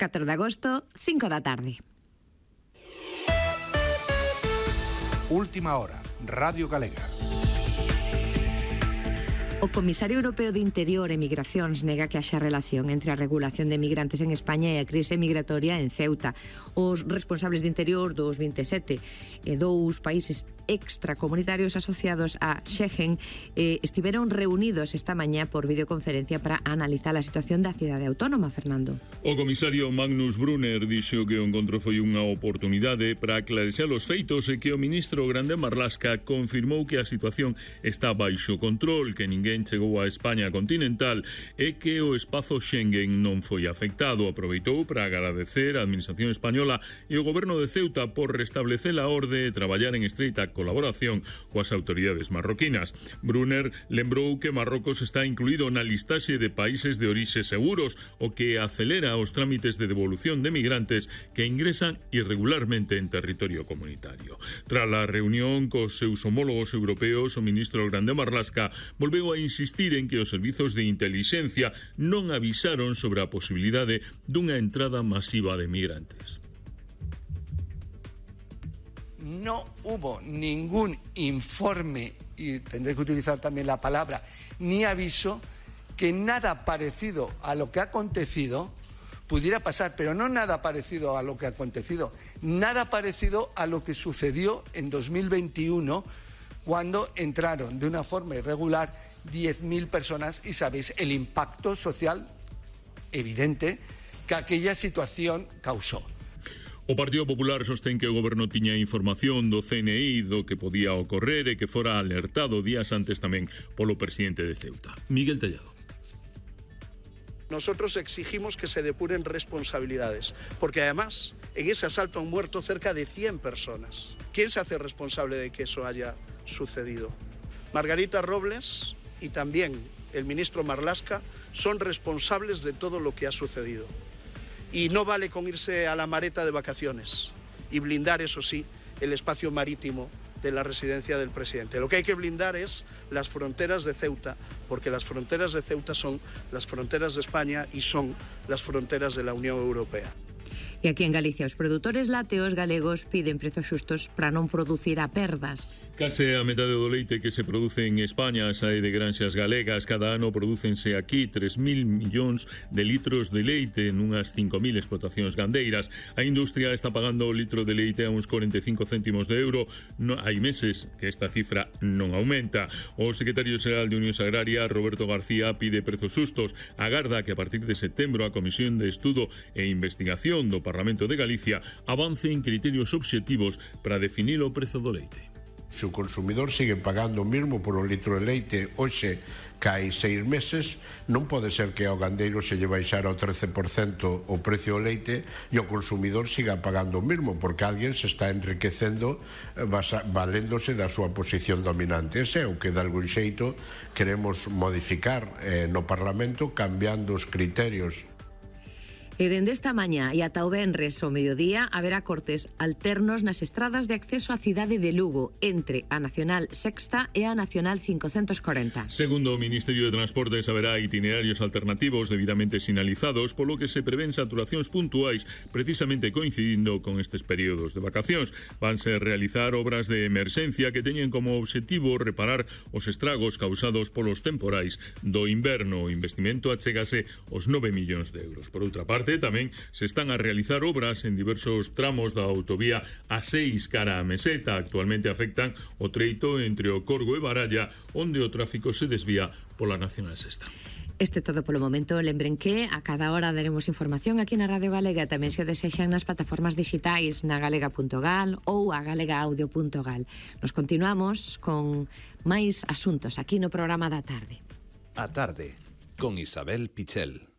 4 de agosto, 5 da tarde. Última hora, Radio Galega. O Comisario Europeo de Interior e Migracións nega que haxa relación entre a regulación de migrantes en España e a crise migratoria en Ceuta. Os responsables de Interior dos 27 e dous países extracomunitarios asociados a Schengen estiveron reunidos esta mañá por videoconferencia para analizar a situación da cidade autónoma, Fernando. O comisario Magnus Brunner dixo que o encontro foi unha oportunidade para aclarecer os feitos e que o ministro Grande Marlaska confirmou que a situación está baixo control, que ninguén chegou a España continental e que o espazo Schengen non foi afectado. Aproveitou para agradecer a Administración Española e o Goberno de Ceuta por restablecer a orde e traballar en estreita colaboración coas autoridades marroquinas. Brunner lembrou que Marrocos está incluído na listaxe de países de orixe seguros, o que acelera os trámites de devolución de migrantes que ingresan irregularmente en territorio comunitario. Tras a reunión cos seus homólogos europeos, o ministro Grande Marlaska volveu a insistir en que os servizos de intelixencia non avisaron sobre a posibilidade dunha entrada masiva de migrantes. No hubo ningún informe, y tendré que utilizar también la palabra, ni aviso, que nada parecido a lo que ha acontecido pudiera pasar, pero no nada parecido a lo que ha acontecido, nada parecido a lo que sucedió en 2021, cuando entraron de una forma irregular 10.000 personas y sabéis el impacto social evidente que aquella situación causó. O Partido Popular sostén que o Goberno tiña información do CNI do que podía ocorrer e que fora alertado días antes tamén polo presidente de Ceuta, Miguel Tellado. Nosotros exigimos que se depuren responsabilidades, porque además en ese asalto han muerto cerca de 100 personas. ¿Quién se hace responsable de que eso haya sucedido? Margarita Robles y también el ministro Marlaska son responsables de todo lo que ha sucedido. Y no vale con irse a la Mareta de vacaciones y blindar, eso sí, el espacio marítimo de la residencia del presidente. Lo que hay que blindar es las fronteras de Ceuta, porque las fronteras de Ceuta son las fronteras de España y son las fronteras de la Unión Europea. E aquí en Galicia os produtores lácteos galegos piden prezos xustos para non producir a perdas. Case a metade do leite que se produce en España sae de granxas galegas. Cada ano prodúcense aquí 3.000 millóns de litros de leite nunhas 5.000 explotacións gandeiras. A industria está pagando o litro de leite a uns 45 céntimos de euro. Hai meses que esta cifra non aumenta. O secretario xeral de Unión Agraria, Roberto García, pide prezos xustos. Agarda que a partir de setembro a Comisión de Estudo e Investigación do Parlamento de Galicia avance en criterios obxectivos para definir o prezo do leite. Se o consumidor sigue pagando o mismo por un litro de leite hoxe que hai 6 meses, non pode ser que ao gandeiro se lle baixara ao 13% o precio do leite e o consumidor siga pagando o mismo, porque alguén se está enriquecendo valéndose da súa posición dominante. Ese é o que de algún xeito queremos modificar no Parlamento, cambiando os criterios. E dende esta mañá e ata o venres ao mediodía haberá cortes alternos nas estradas de acceso á cidade de Lugo entre a Nacional Sexta e a Nacional 540. Segundo o Ministerio de Transportes, haberá itinerarios alternativos debidamente sinalizados, polo que se prevén saturacións puntuais precisamente coincidindo con estes períodos de vacacións. Vanse realizar obras de emerxencia que teñen como obxectivo reparar os estragos causados polos temporais do inverno. O investimento achégase aos 9 millóns de euros. Por outra parte, tamén se están a realizar obras en diversos tramos da autovía A6 cara a Meseta. Actualmente afectan o treito entre o Corgo e Baralla, onde o tráfico se desvía pola Nacional Sexta. Este todo polo momento. Lembren que a cada hora daremos información aquí na Radio Galega, tamén se o desexan nas plataformas digitais na galega.gal ou a galegaaudio.gal. Nos continuamos con máis asuntos aquí no programa da tarde. A tarde, con Isabel Pichel.